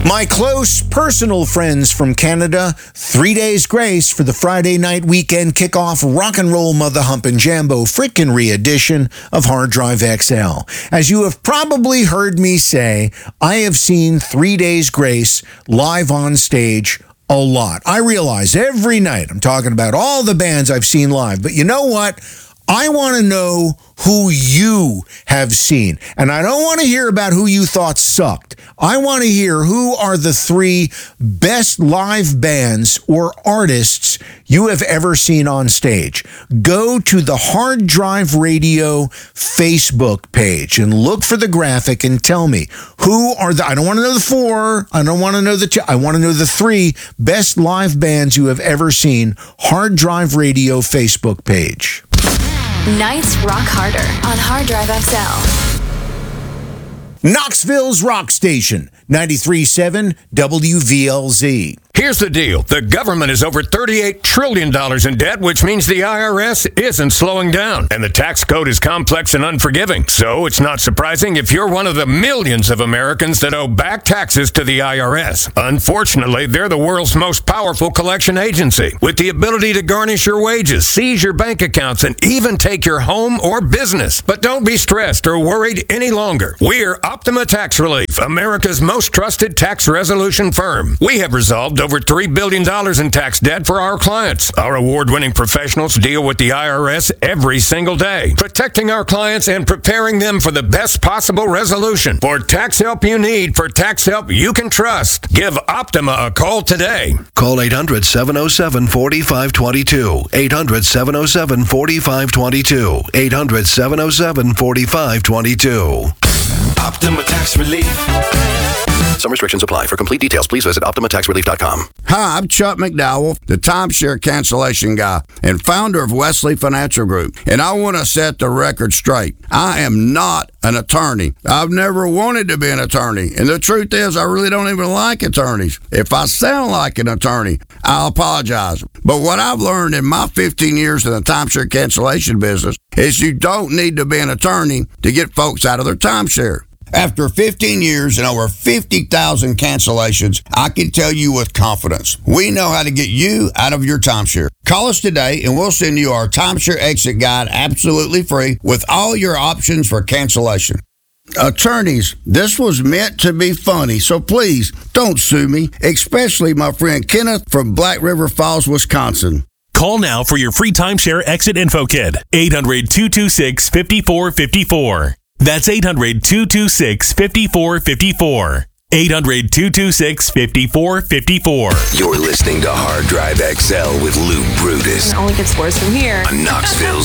My close personal friends from Canada, 3 days grace for the Friday night weekend kickoff rock and roll mother humpin' jambo frickin' re-edition of Hard Drive XL. As you have probably heard me say, I have seen 3 days grace live on stage a lot. I realize every night I'm talking about all the bands I've seen live, but you know what? I want to know who you have seen. And I don't want to hear about who you thought sucked. I want to hear who are the 3 best live bands or artists you have ever seen on stage. Go to the Hard Drive Radio Facebook page and look for the graphic and tell me who are the, I don't want to know the 4, I don't want to know the 2, I want to know the 3 best live bands you have ever seen. Hard Drive Radio Facebook page. Nights rock harder on Hard Drive XL. Knoxville's Rock Station, 93.7 WVLZ. Here's the deal. The government is over $38 trillion in debt, which means the IRS isn't slowing down. And the tax code is complex and unforgiving. So it's not surprising if you're one of the millions of Americans that owe back taxes to the IRS. Unfortunately, they're the world's most powerful collection agency, with the ability to garnish your wages, seize your bank accounts, and even take your home or business. But don't be stressed or worried any longer. We're Optima Tax Relief, America's most trusted tax resolution firm. We have resolved over $3 billion in tax debt for our clients. Our award-winning professionals deal with the IRS every single day, protecting our clients and preparing them for the best possible resolution. For tax help you need, for tax help you can trust, give Optima a call today. Call 800-707-4522. 800-707-4522. 800-707-4522. Optima Tax Relief. Some restrictions apply. For complete details, please visit OptimaTaxRelief.com. Hi, I'm Chuck McDowell, the timeshare cancellation guy and founder of Wesley Financial Group. And I want to set the record straight. I am not an attorney. I've never wanted to be an attorney. And the truth is, I really don't even like attorneys. If I sound like an attorney, I'll apologize. But what I've learned in my 15 years in the timeshare cancellation business is you don't need to be an attorney to get folks out of their timeshare. After 15 years and over 50,000 cancellations, I can tell you with confidence, we know how to get you out of your timeshare. Call us today and we'll send you our timeshare exit guide absolutely free with all your options for cancellation. Attorneys, this was meant to be funny, so please don't sue me, especially my friend Kenneth from Black River Falls, Wisconsin. Call now for your free timeshare exit info kit. 800-226-5454. That's 800-226-5454. 800-226-5454. You're listening to Hard Drive XL with Lou Brutus It only gets worse from here. on Knoxville's